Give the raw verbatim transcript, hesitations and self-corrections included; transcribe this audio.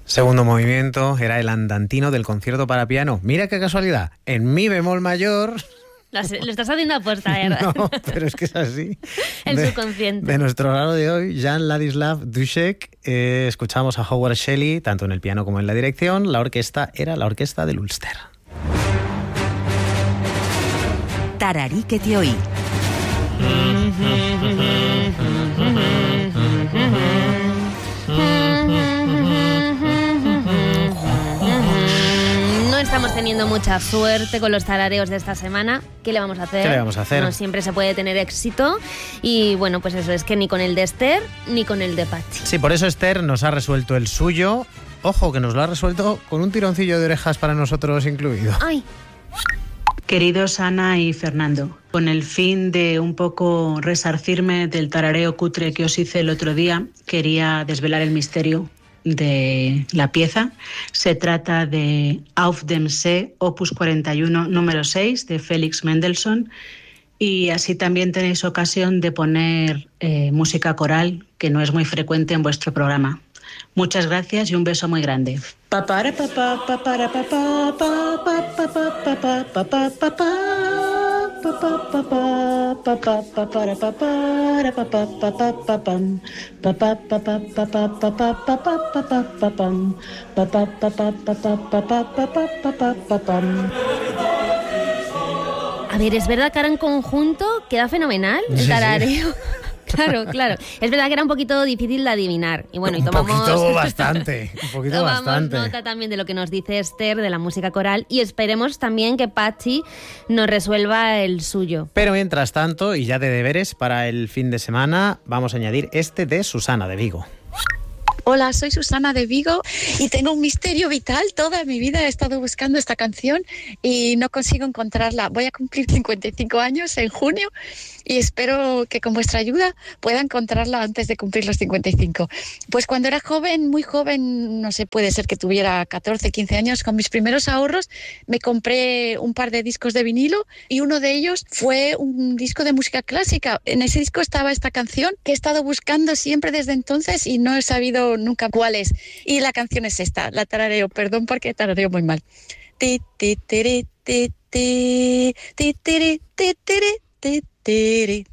Segundo movimiento era el andantino del concierto para piano. Mira qué casualidad, en mi bemol mayor... Las, lo estás haciendo aposta, ¿verdad? No, pero es que es así. El de, subconsciente. De nuestro raro de hoy, Jan Ladislav Dušek, eh, escuchamos a Howard Shelley, tanto en el piano como en la dirección. La orquesta era la orquesta del Ulster. Tararí que te oí. No estamos teniendo mucha suerte con los tarareos de esta semana. ¿Qué le vamos a hacer? ¿Qué le vamos a hacer? No siempre se puede tener éxito. Y bueno, pues eso, es que ni con el de Esther ni con el de Patxi. Sí, por eso Esther nos ha resuelto el suyo. Ojo, que nos lo ha resuelto con un tironcillo de orejas para nosotros incluido. ¡Ay! Queridos Ana y Fernando, con el fin de un poco resarcirme del tarareo cutre que os hice el otro día, quería desvelar el misterio de la pieza. Se trata de Auf dem See, opus cuarenta y uno, número seis, de Félix Mendelssohn, y así también tenéis ocasión de poner eh, música coral, que no es muy frecuente en vuestro programa. Muchas gracias y un beso muy grande. Papara papá papara papá papá papá papá papá papá papá papá papara papara papá papá papam papá papá papá papá papá papá papam papá papá papá papá papá papá papam. A ver, es verdad que ahora en conjunto queda fenomenal el tarareo. Sí, sí. Claro, claro. Es verdad que era un poquito difícil de adivinar. Y bueno, y tomamos... Un poquito bastante, un poquito tomamos bastante. nota también de lo que nos dice Esther de la música coral y esperemos también que Patxi nos resuelva el suyo. Pero mientras tanto, y ya de deberes para el fin de semana, vamos a añadir este de Susana de Vigo. Hola, soy Susana de Vigo y tengo un misterio vital. Toda mi vida he estado buscando esta canción y no consigo encontrarla. Voy a cumplir cincuenta y cinco años en junio y espero que con vuestra ayuda pueda encontrarla antes de cumplir los cincuenta y cinco. Pues cuando era joven, muy joven, no sé, puede ser que tuviera catorce, quince años, con mis primeros ahorros me compré un par de discos de vinilo y uno de ellos fue un disco de música clásica. En ese disco estaba esta canción que he estado buscando siempre desde entonces y no he sabido nunca cuál es. Y la canción es esta, la tarareo, perdón porque tarareo muy mal. Ti ti ti ti ti ti ti ti ti ti ti.